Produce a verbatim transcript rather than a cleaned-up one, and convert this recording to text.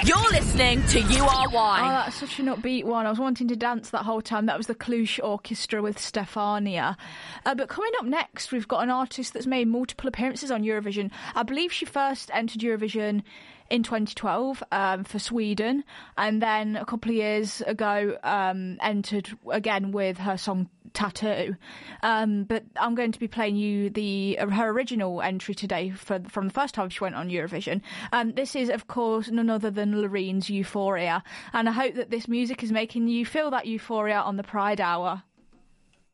You're listening to U R Y. Oh, that's such an upbeat one. I was wanting to dance that whole time. That was the Cluj Orchestra with Stefania. Uh, but coming up next, we've got an artist that's made multiple appearances on Eurovision. I believe she first entered Eurovision in twenty twelve um, for Sweden, and then a couple of years ago um, entered again with her song Tattoo. Um, but I'm going to be playing you the her original entry today for, from the first time she went on Eurovision. Um, this is, of course, none other than Lorene's Euphoria, and I hope that this music is making you feel that euphoria on the Pride Hour.